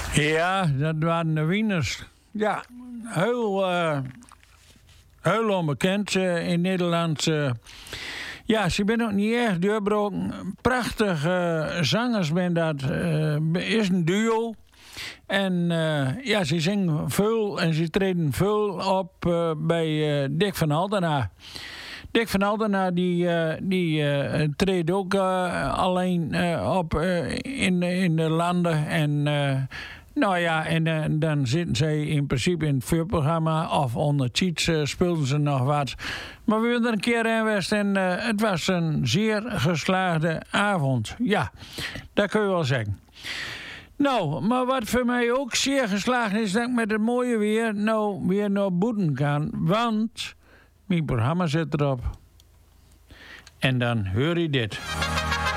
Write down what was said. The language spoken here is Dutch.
Ja, dat waren de Wieners. Ja, heel onbekend in Nederland. Ja, ze zijn ook niet echt doorbroken. Prachtige zangers ben dat. Is een duo. En ja, ze zingen veel en ze treden veel op bij Dick van Altena. Dick van Altena die treedt ook alleen op in de landen. En nou ja, en dan zitten zij in principe in het vuurprogramma of onder cheats speelden ze nog wat. Maar we waren er een keer in geweest en het was een zeer geslaagde avond. Ja, dat kun je wel zeggen. Nou, maar wat voor mij ook zeer geslaagd is, dat ik met het mooie weer nou weer naar buiten kan. Want mijn programma zit erop. En dan hoor je dit.